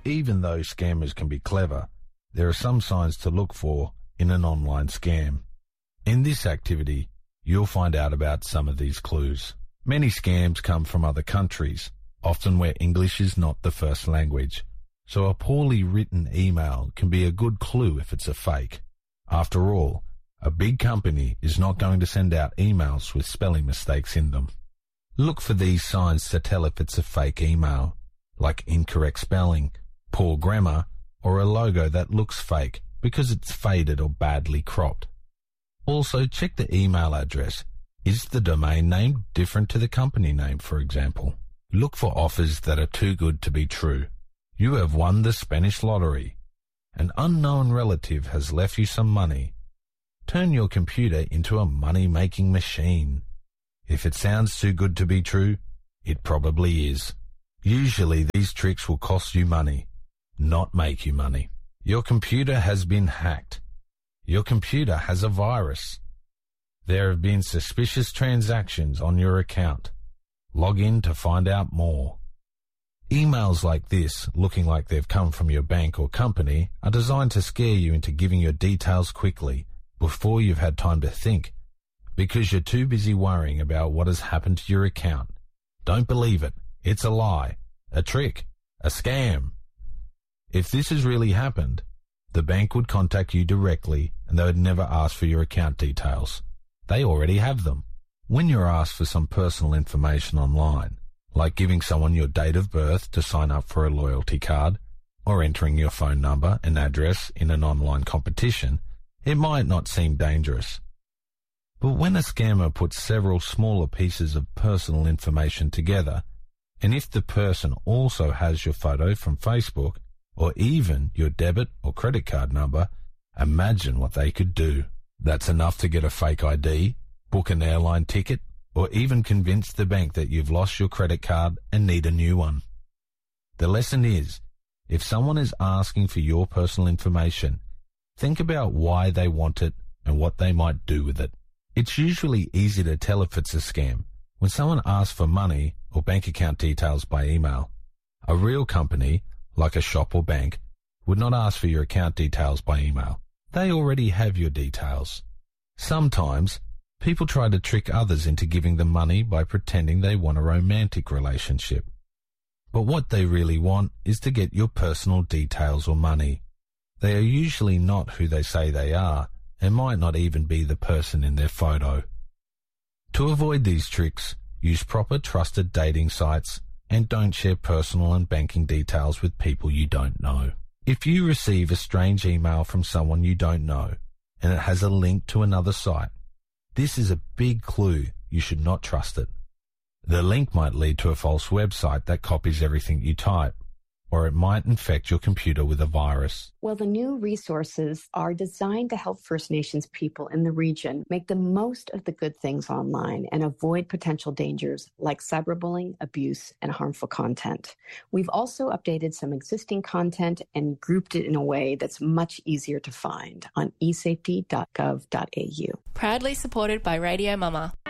even though scammers can be clever, there are some signs to look for in an online scam. In this activity, you'll find out about some of these clues. Many scams come from other countries, often where English is not the first language, so a poorly written email can be a good clue if it's a fake. After all, a big company is not going to send out emails with spelling mistakes in them. Look for these signs to tell if it's a fake email, like incorrect spelling, poor grammar, or a logo that looks fake because it's faded or badly cropped. Also, check the email address. Is the domain name different to the company name, for example? Look for offers that are too good to be true. You have won the Spanish lottery. An unknown relative has left you some money. Turn your computer into a money-making machine. If it sounds too good to be true, it probably is. Usually these tricks will cost you money, not make you money. Your computer has been hacked. Your computer has a virus. There have been suspicious transactions on your account. Log in to find out more. Emails like this, looking like they've come from your bank or company, are designed to scare you into giving your details quickly, before you've had time to think, because you're too busy worrying about what has happened to your account. Don't believe it. It's a lie, a trick, a scam. If this has really happened, the bank would contact you directly and they would never ask for your account details. They already have them. When you're asked for some personal information online, like giving someone your date of birth to sign up for a loyalty card, or entering your phone number and address in an online competition, it might not seem dangerous. But when a scammer puts several smaller pieces of personal information together, and if the person also has your photo from Facebook, or even your debit or credit card number, imagine what they could do. That's enough to get a fake ID, book an airline ticket, or even convince the bank that you've lost your credit card and need a new one. The lesson is, if someone is asking for your personal information, think about why they want it and what they might do with it. It's usually easy to tell if it's a scam when someone asks for money or bank account details by email. A real company, like a shop or bank, would not ask for your account details by email. They already have your details. Sometimes, people try to trick others into giving them money by pretending they want a romantic relationship. But what they really want is to get your personal details or money. They are usually not who they say they are and might not even be the person in their photo. To avoid these tricks, use proper trusted dating sites and don't share personal and banking details with people you don't know. If you receive a strange email from someone you don't know and it has a link to another site, this is a big clue you should not trust it. The link might lead to a false website that copies everything you type, or it might infect your computer with a virus. Well, the new resources are designed to help First Nations people in the region make the most of the good things online and avoid potential dangers like cyberbullying, abuse, and harmful content. We've also updated some existing content and grouped it in a way that's much easier to find on esafety.gov.au. Proudly supported by Radio Mama.